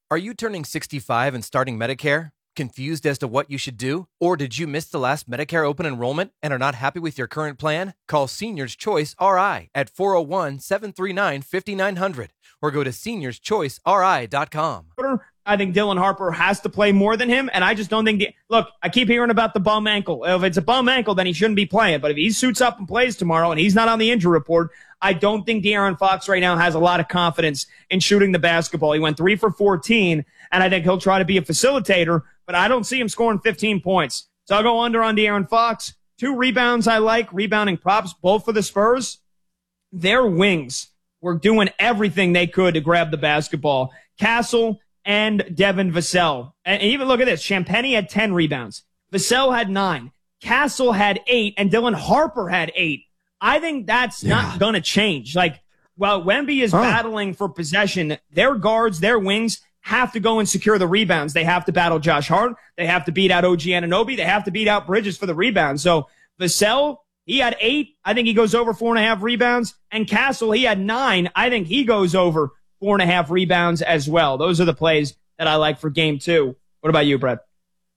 Are you turning 65 and starting Medicare? Confused as to what you should do? Or did you miss the last Medicare open enrollment and are not happy with your current plan? Call Seniors Choice RI at 401-739-5900 or go to seniorschoiceri.com. I think Dylan Harper has to play more than him, and I just don't think look, I keep hearing about the bum ankle. If it's a bum ankle, then he shouldn't be playing. But if he suits up and plays tomorrow and he's not on the injury report, I don't think De'Aaron Fox right now has a lot of confidence in shooting the basketball. He went 3 for 14, and I think he'll try to be a facilitator, but I don't see him scoring 15 points. So I'll go under on De'Aaron Fox. 2 rebounds I like, rebounding props, both for the Spurs. Their wings were doing everything they could to grab the basketball. Castle and Devin Vassell. And even look at this. Champagny had 10 rebounds. Vassell had 9. Castle had 8, and Dylan Harper had 8. I think that's not going to change. Like, while Wemby is battling for possession, their guards, their wings have to go and secure the rebounds. They have to battle Josh Hart. They have to beat out OG Anunoby. They have to beat out Bridges for the rebounds. So Vassell, he had 8. I think he goes over 4.5 rebounds. And Castle, he had 9. I think he goes over 4.5 rebounds as well. Those are the plays that I like for game 2. What about you, Brett?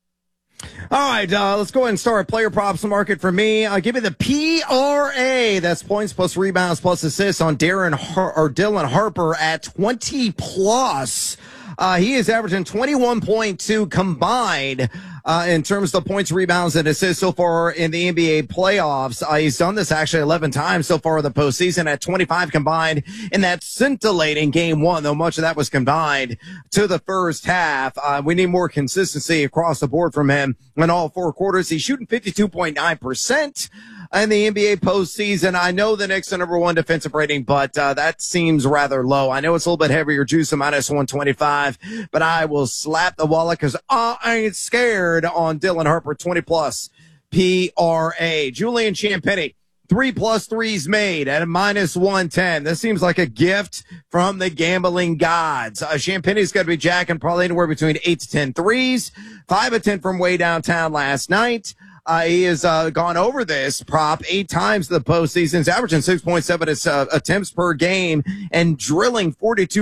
All right, let's go ahead and start player props market for me. Give me the PRA. That's points plus rebounds plus assists on Dylan Harper at 20 plus. He is averaging 21.2 combined in terms of points, rebounds, and assists so far in the NBA playoffs. He's done this actually 11 times so far in the postseason at 25 combined in that scintillating game 1, though much of that was combined to the first half. We need more consistency across the board from him in all 4 quarters. He's shooting 52.9% in the NBA postseason. I know the Knicks are number 1 defensive rating, but that seems rather low. I know it's a little bit heavier juice, a minus 125, but I will slap the wallet because I ain't scared on Dylan Harper, 20 plus PRA. Julian Champagny, 3+ threes made at a minus 110. This seems like a gift from the gambling gods. Champagny's got to be jacking probably anywhere between 8 to 10 threes, 5 of 10 from way downtown last night. He has gone over this prop 8 times in the postseason. He's averaging 6.7 attempts per game and drilling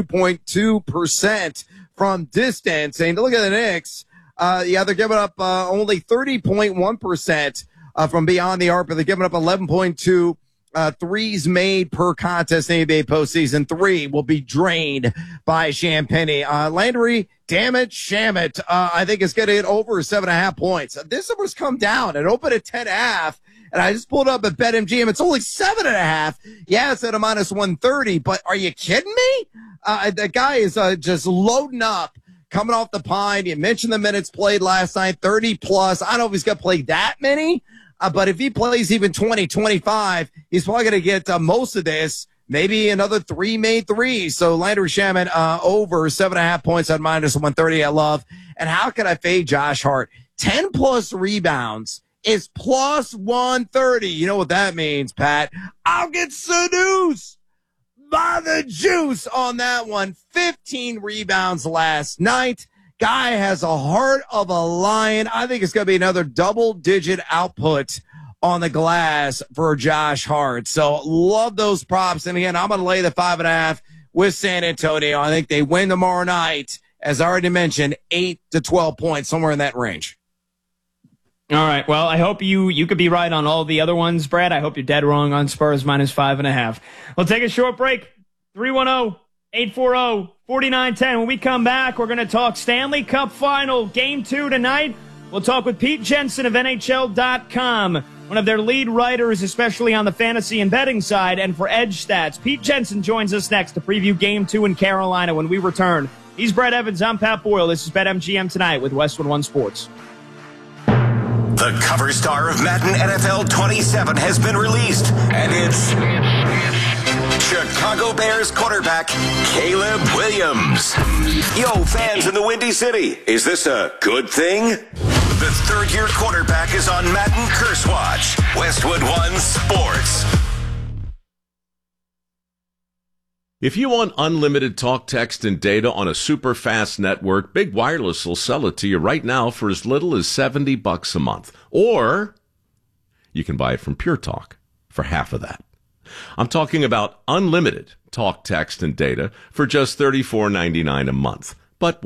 42.2% from distance. And look at the Knicks. They're giving up only 30.1% from beyond the arc, but they're giving up 11.2 threes made per contest in the NBA postseason. 3 will be drained by Champagny. Landry, damn it, Shamet, I think it's going to hit over 7.5 points. This number's come down. It opened at 10.5, and I just pulled up at BetMGM. It's only 7.5. Yeah, it's at a minus 130, but are you kidding me? The guy is just loading up. Coming off the pine. You mentioned the minutes played last night, 30 plus. I don't know if he's going to play that many, but if he plays even 20, 25, he's probably going to get most of this, maybe another 3 made threes. So Landry Shamet over 7.5 points at minus 130. I love. And how can I fade Josh Hart? 10 plus rebounds is plus 130. You know what that means, Pat? I'll get seduced by the juice on that one. 15 rebounds last night. Guy has a heart of a lion. I think it's going to be another double-digit output on the glass for Josh Hart. So love those props. And again, I'm going to lay the 5.5 with San Antonio. I think they win tomorrow night. As I already mentioned, 8 to 12 points, somewhere in that range. All right. Well, I hope you could be right on all the other ones, Brad. I hope you're dead wrong on Spurs minus 5.5. We'll take a short break. 310-840-4910. When we come back, we're going to talk Stanley Cup Final, Game 2 tonight. We'll talk with Pete Jensen of NHL.com, one of their lead writers, especially on the fantasy and betting side, and for Edge Stats. Pete Jensen joins us next to preview Game 2 in Carolina when we return. He's Brett Evans. I'm Pat Boyle. This is BetMGM Tonight with Westwood One Sports. The cover star of Madden NFL 27 has been released, and it's Chicago Bears quarterback Caleb Williams. Yo, fans in the Windy City, is this a good thing? The third-year quarterback is on Madden Curse Watch. Westwood One Sports. If you want unlimited talk, text, and data on a super fast network, Big Wireless will sell it to you right now for as little as $70 a month. Or you can buy it from Pure Talk for half of that. I'm talking about unlimited talk, text, and data for just $34.99 a month. But